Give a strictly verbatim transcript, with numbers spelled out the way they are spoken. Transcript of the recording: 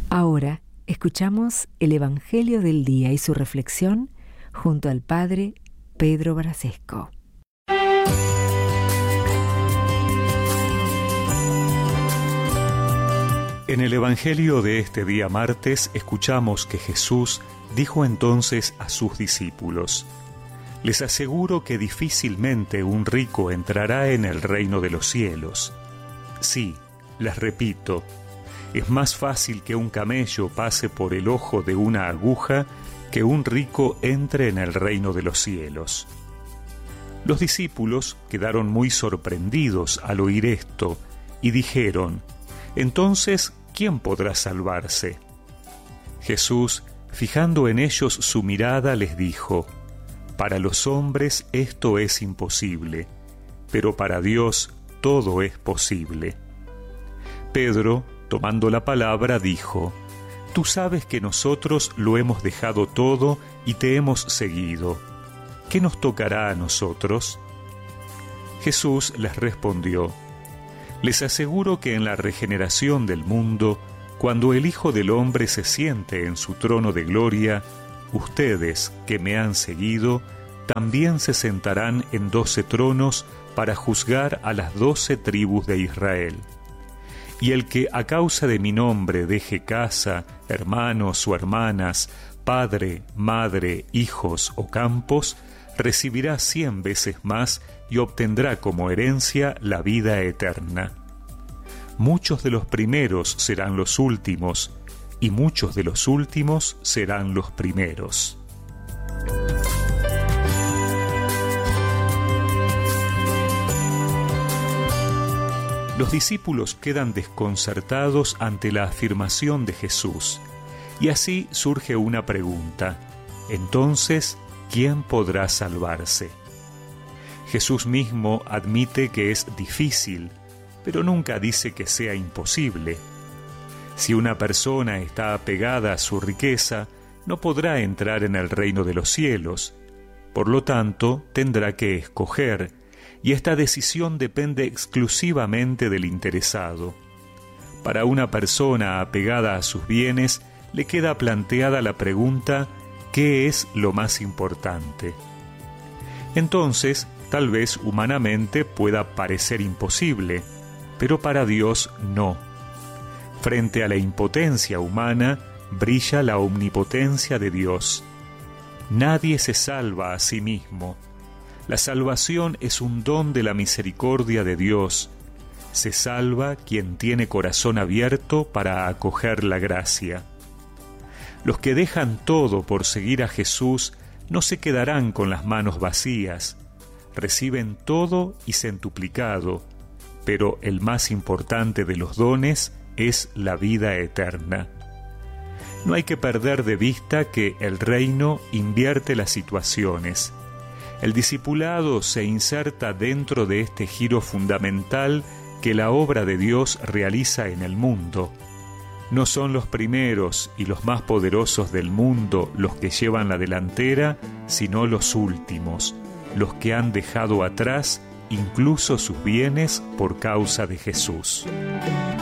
Ahora escuchamos el Evangelio del día y su reflexión junto al Padre Pedro Brasesco. En el Evangelio de este día martes escuchamos que Jesús dijo entonces a sus discípulos: «Les aseguro que difícilmente un rico entrará en el reino de los cielos. Sí, les repito, es más fácil que un camello pase por el ojo de una aguja que un rico entre en el reino de los cielos». Los discípulos quedaron muy sorprendidos al oír esto y dijeron: «Entonces, ¿quién podrá salvarse?». Jesús, fijando en ellos su mirada, les dijo: «Para los hombres esto es imposible, pero para Dios todo es posible». Pedro, tomando la palabra, dijo: «Tú sabes que nosotros lo hemos dejado todo y te hemos seguido. ¿Qué nos tocará a nosotros?». Jesús les respondió: «Les aseguro que en la regeneración del mundo, cuando el Hijo del Hombre se siente en su trono de gloria, ustedes que me han seguido, también se sentarán en doce tronos para juzgar a las doce tribus de Israel. Y el que a causa de mi nombre deje casa, hermanos o hermanas, padre, madre, hijos o campos, recibirá cien veces más y obtendrá como herencia la vida eterna. Muchos de los primeros serán los últimos, y muchos de los últimos serán los primeros». Los discípulos quedan desconcertados ante la afirmación de Jesús, y así surge una pregunta: entonces, ¿quién podrá salvarse? Jesús mismo admite que es difícil, pero nunca dice que sea imposible. Si una persona está apegada a su riqueza, no podrá entrar en el reino de los cielos. Por lo tanto, tendrá que escoger, y esta decisión depende exclusivamente del interesado. Para una persona apegada a sus bienes, le queda planteada la pregunta: ¿qué es lo más importante? Entonces, tal vez humanamente pueda parecer imposible, pero para Dios no. Frente a la impotencia humana, brilla la omnipotencia de Dios. Nadie se salva a sí mismo. La salvación es un don de la misericordia de Dios. Se salva quien tiene corazón abierto para acoger la gracia. Los que dejan todo por seguir a Jesús no se quedarán con las manos vacías. Reciben todo y centuplicado, pero el más importante de los dones es la vida eterna. No hay que perder de vista que el reino invierte las situaciones. El discipulado se inserta dentro de este giro fundamental que la obra de Dios realiza en el mundo. No son los primeros y los más poderosos del mundo los que llevan la delantera, sino los últimos, los que han dejado atrás incluso sus bienes por causa de Jesús.